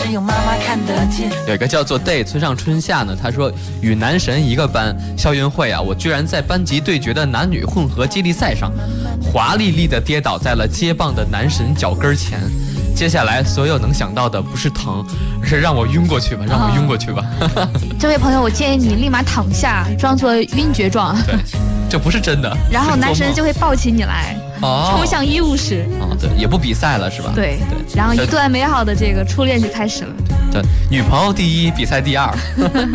只有妈妈看得见。 有一个叫做 Day 村上春夏呢，他说与男神一个班，校运会啊，我居然在班级对决的男女混合接力赛上，华丽丽的跌倒在了接棒的男神脚跟前。接下来所有能想到的不是疼，而是让我晕过去吧，让我晕过去吧。 这位朋友，我建议你立马躺下，装作晕厥状。 对，这不是真的。 然后男神就会抱起你来，冲向医务室。 对，也不比赛了是吧？ 对。然后一段美好的这个初恋就开始了。 对，女朋友第一，比赛第二。